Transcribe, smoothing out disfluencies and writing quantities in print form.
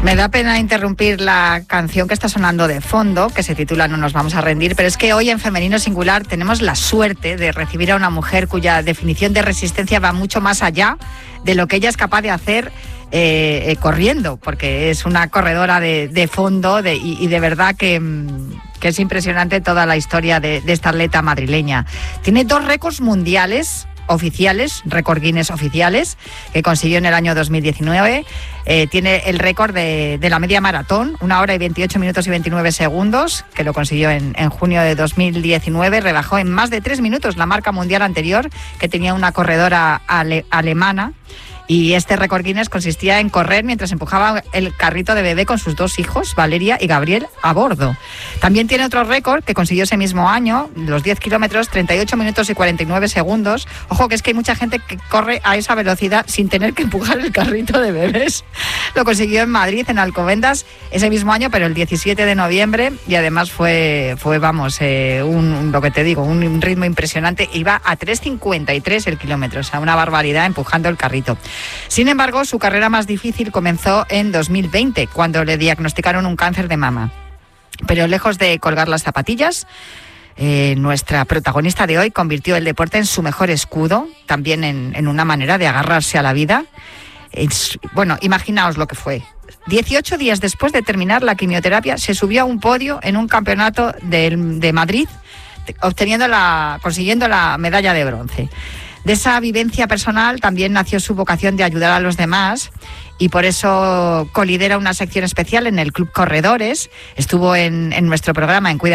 Me da pena interrumpir la canción que está sonando de fondo, que se titula No nos vamos a rendir, pero es que hoy en Femenino Singular tenemos la suerte de recibir a una mujer cuya definición de resistencia va mucho más allá de lo que ella es capaz de hacer corriendo, porque es una corredora de fondo y de verdad que es impresionante toda la historia de esta atleta madrileña. Tiene 2 récords mundiales oficiales, récord Guinness oficiales, que consiguió en el año 2019. Tiene el récord de la media maratón, 1 hora y 28 minutos y 29 segundos, que lo consiguió en junio de 2019. Rebajó en más de 3 minutos la marca mundial anterior, que tenía una corredora alemana. Y este récord Guinness consistía en correr mientras empujaba el carrito de bebé con sus 2 hijos, Valeria y Gabriel, a bordo. También tiene otro récord que consiguió ese mismo año, los 10 kilómetros, 38 minutos y 49 segundos. Ojo, que es que hay mucha gente que corre a esa velocidad sin tener que empujar el carrito de bebés. Lo consiguió en Madrid, en Alcobendas, ese mismo año, pero el 17 de noviembre. Y además fue lo que te digo, un ritmo impresionante. Iba a 3,53 el kilómetro, o sea, una barbaridad empujando el carrito. Sin embargo, su carrera más difícil comenzó en 2020, cuando le diagnosticaron un cáncer de mama. Pero lejos de colgar las zapatillas, nuestra protagonista de hoy convirtió el deporte en su mejor escudo, también en una manera de agarrarse a la vida. Bueno, imaginaos lo que fue. 18 días después de terminar la quimioterapia, se subió a un podio en un campeonato de Madrid, consiguiendo la medalla de bronce. De esa vivencia personal también nació su vocación de ayudar a los demás, y por eso colidera una sección especial en el Club Corredores. Estuvo en nuestro programa en Cuida